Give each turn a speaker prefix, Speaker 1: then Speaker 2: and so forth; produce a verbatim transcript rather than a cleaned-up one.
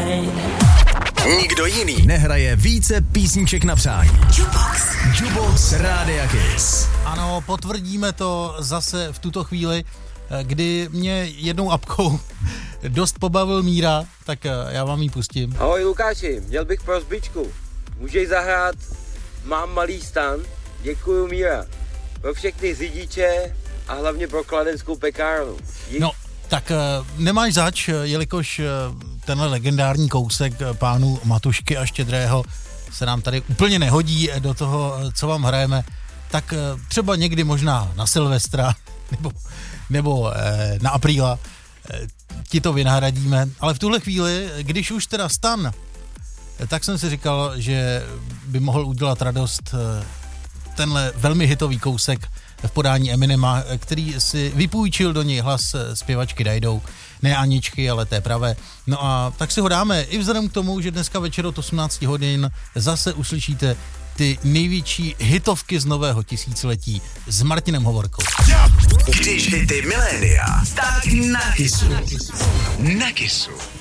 Speaker 1: Nikdo jiný nehraje více písniček na přání. Jukebox. Jukebox Rádia Kiss.
Speaker 2: Ano, potvrdíme to zase v tuto chvíli, kdy mě jednou apkou dost pobavil Míra, tak já vám ji pustím.
Speaker 3: Ahoj Lukáši, měl bych prosbičku. Můžeš zahrát Mám malý stan? Děkuju Míra. Pro všechny řidiče a hlavně pro kladenskou pekárnu. Dík.
Speaker 2: No, tak nemáš zač, jelikož tenhle legendární kousek pánů Matušky a Štědrého se nám tady úplně nehodí do toho, co vám hrajeme, tak třeba někdy možná na Silvestra nebo, nebo eh, na apríla eh, ti to vynahradíme, ale v tuhle chvíli, když už teda stan, tak jsem si říkal, že by mohl udělat radost eh, tenhle velmi hitový kousek v podání Eminema, který si vypůjčil do něj hlas zpěvačky Dajdou, ne Aničky, ale té pravé. No a tak si ho dáme i vzhledem k tomu, že dneska večer od osmnáct hodin zase uslyšíte ty největší hitovky z nového tisíciletí s Martinem Hovorkou.
Speaker 1: Když hity milénia, tak na Kissu. Na Kissu.